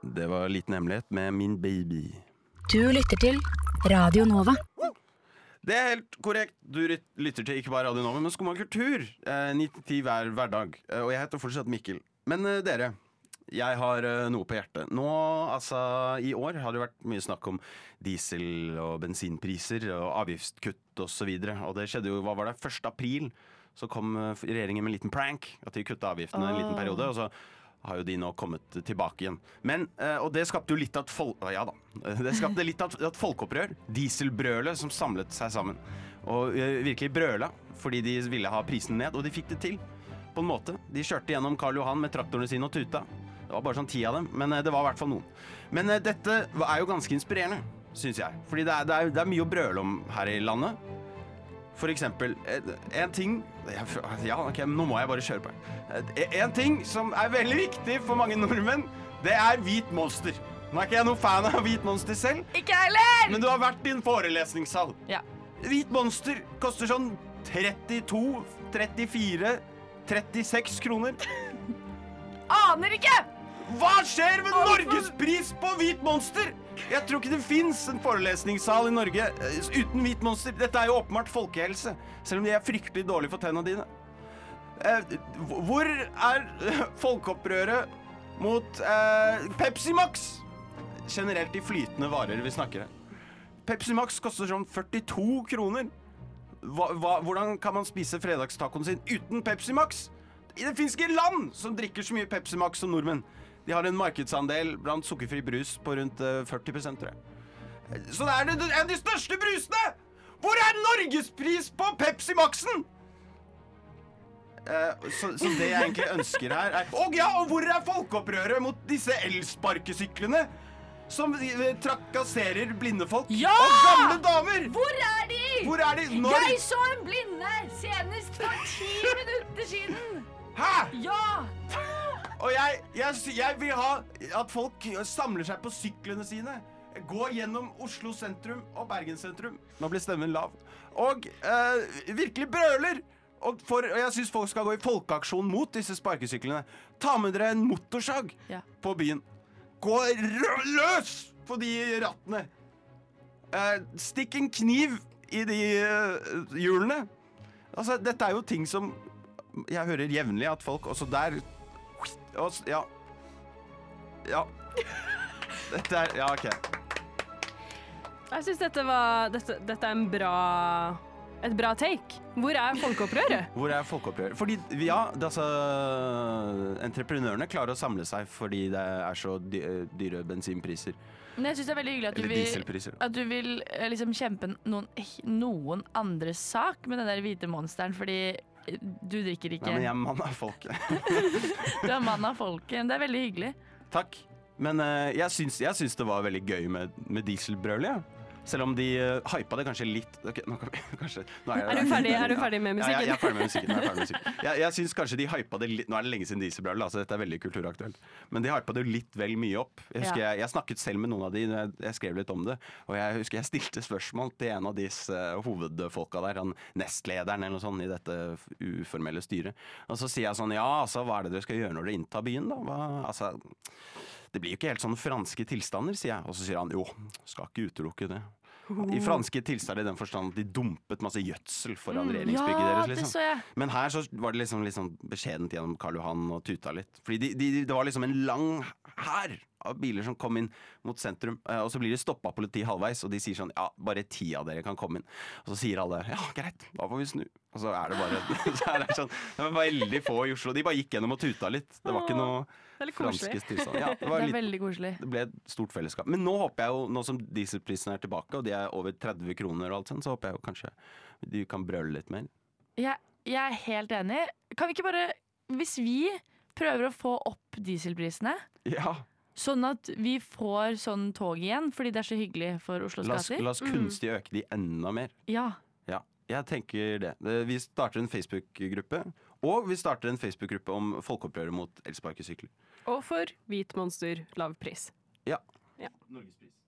Det var Liten hemmelighet med Min baby. Du lytter til Radio Nova. Det er helt korrekt. Du lytter til ikke bare Radio Nova, men Skumma kultur. 9-10 hver hverdag. Og jeg heter fortsatt Mikkel. Men dere, jeg har noe på hjertet. Nå, altså, i år har det vært mye snakk om diesel- og bensinpriser og avgiftskutt og så videre. Og det skjedde jo, hva var det? 1. april så kom regjeringen med en liten prank, at de kuttet avgiftene en liten periode, og så har jo de nå kommet tilbake igjen. Men, og det skapte jo litt av det skapte litt av et folkeopprør. Dieselbrølet som samlet seg sammen. Og virkelig brøla, fordi de ville ha prisen ned, og de fikk det til. På en måte. De kjørte gjennom Karl Johan med traktorene sine og tuta. Det var bare sånn 10 av dem, men det var i hvert fall noen. Men dette er jo ganske inspirerende, synes jeg. Fordi det er mye å brøle om her i landet. For eksempel, en ting... Ja, ok, nå må jeg bare kjøre på. En ting som er veldig viktig for mange nordmenn, det er hvit monster. Nå er ikke jeg noen fan av hvit monster selv. Ikke heller! Men du har vært i en forelesningssal. Ja. Hvit monster koster sånn 32, 34, 36 kroner. Aner ikke! Hva skjer med Norgespris på hvit monster? Jeg tror ikke det finnes en forelesningssal i Norge uten hvit monster. Dette er jo åpenbart folkehelse, selv om de er fryktelig dårlige for tennene dine. Hvor er folkeopprøret mot Pepsi Max? Generelt de flytende varer vi snakker her. Pepsi Max koster sånn 42 kroner. Hvordan kan man spise fredagstacoen sin uten Pepsi Max? Det finnes ikke land som drikker så mye Pepsi Max som nordmenn. De har en markedsandel blant sukkerfri brus på rundt 40%, tror jeg. Så det er en av de største brusene! Hvor er Norgespris på Pepsi Maxen? Så det jeg egentlig ønsker her er... Og hvor er folkeopprøret mot disse elsparkesyklene som trakasserer blinde folk og gamle damer? Hvor er de? Hvor er de? Jeg så en blinde senest for 10 minutter siden. Hæ? Ja! Og jeg vil ha at folk samler seg på syklene sine. Gå gjennom Oslo sentrum og Bergen sentrum. Nå blir stemmen lav. Og virkelig brøler. Og jeg synes folk skal gå i folkeaksjon mot disse sparkesyklene. Ta med dere en motorsag på byen. Gå løs på de rattene. Stikk en kniv i de hjulene. Altså, dette er jo ting som jeg hører jevnlig at folk også der... Ja. Dette er... Ja, ok. Jeg synes dette er et bra take. Hvor er folkeopprøret? Hvor er folkeopprøret? Fordi, entreprenørene klarer å samle seg fordi det er så dyre bensinpriser. Men jeg synes det er veldig hyggelig at du vil liksom kjempe noen andres sak med den der hvite monsteren, fordi du drikker ikke. Ja, men jeg er mann av folket. Du er mann av folket, det er veldig hyggelig. Takk, men jeg syns det var veldig gøy med dieselbrøl, ja. Selv om de hypa det kanskje litt. Okay, er du ferdig med musikken? Ja, jeg er ferdig med musikken. Jeg synes kanskje de hypa det litt. Nå er det lenge siden dieselbrøl, så dette er veldig kulturaktuelt. Men de hypa det litt vel mye opp. Jeg husker jeg snakket selv med noen av de, jeg skrev litt om det. Og jeg husker jeg stilte spørsmål til en av disse hovedfolka der, han nestlederen eller noe sånt i dette uformelle styret. Og så sier jeg sånn, altså, hva er det dere skal gjøre når dere inntar byen da? Det blir jo ikke helt sånn franske tilstander, sier jeg. Og så sier han, skal ikke utelukke det. I franske tilstander i den forstand at de dumpet masse gjødsel foran regjeringsbygget deres, liksom. Det så jeg. Men her så var det liksom litt sånn beskjedent gjennom Karl Johan og tuta litt. Fordi det var liksom en lang hær av biler som kom inn mot sentrum, og så blir de stoppet av politi halvveis, og de sier sånn, bare 10 av dere kan komme inn. Og så sier alle, greit, da får vi snu. Og så er det bare, så er det sånn, det var veldig få i Oslo. De bare gikk gjennom og tuta litt. Det var ikke noe franske tilstand. Ja, det er veldig koselig. Det ble et stort fellesskap. Men nå håper jeg jo, nå som dieselprisen er tilbake, og de er over 30 kroner og alt sånt, så håper jeg jo kanskje de kan brøle litt mer. Jeg er helt enig. Kan vi ikke bare, hvis vi prøver å få opp dieselprisene, sånn at vi får sånn tog igjen, fordi det er så hyggelig for Oslos gater. La oss kunstig øke de enda mer. Ja. Jeg tenker det. Vi starter en Facebook-gruppe, og vi starter en Facebook-gruppe om folkeopprøret mot elsparkesykler. Og for hvit monster lav pris. Ja. Norgespris.